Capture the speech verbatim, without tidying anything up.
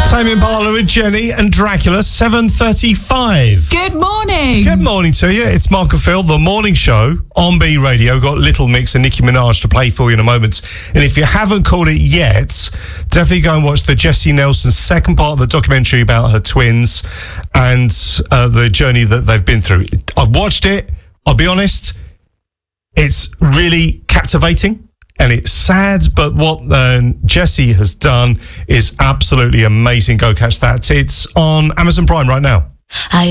Tame Impala with Jenny and Dracula, seven thirty-five. Good morning. Good morning to you. It's Mark and Phil, the morning show on B Radio. Got Little Mix and Nicki Minaj to play for you in a moment. And if you haven't caught it yet, definitely go and watch the Jessie Nelson second part of the documentary about her twins and uh, the journey that they've been through. I've watched it. I'll be honest, it's really captivating. And it's sad, but what uh, Jessie has done is absolutely amazing. Go catch that. It's on Amazon Prime right now. I